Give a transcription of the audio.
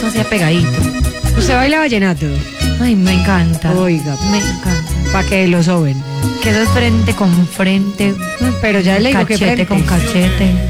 eso hacía pegadito. ¿Usted baila vallenato? Ay, me encanta. Oiga, Me encanta. para que lo soben. Que eso es frente con frente, Pero ya le digo que cachete frente. con cachete.